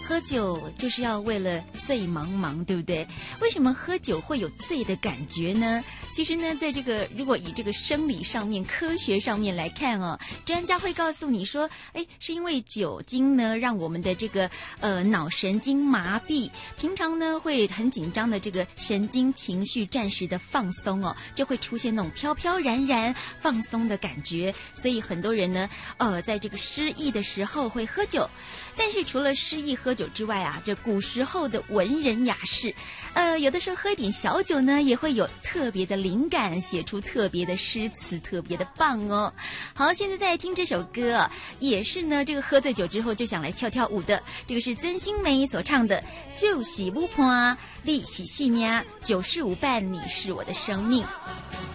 喝酒就是要为了醉茫茫，对不对？为什么喝酒会有醉的感觉呢？其实呢，在这个如果以这个生理上面、科学上面来看哦，专家会告诉你说，是因为酒精呢让我们的这个脑神经麻痹，平常呢会很紧张的这个神经情绪暂时的放松哦，就会出现那种飘飘然然放松的感觉。所以很多人呢，在这个失意的时候会喝酒。但是除了失意喝酒之外啊，这古时候的文人雅士，有的时候喝一点小酒呢，也会有特别的灵感，写出特别的诗词，特别的棒哦。好，现在在听这首歌，也是呢，这个喝醉酒之后就想来跳跳舞的，这个是曾心梅所唱的《酒是舞伴，你是性命，酒是舞伴，你是我的生命》。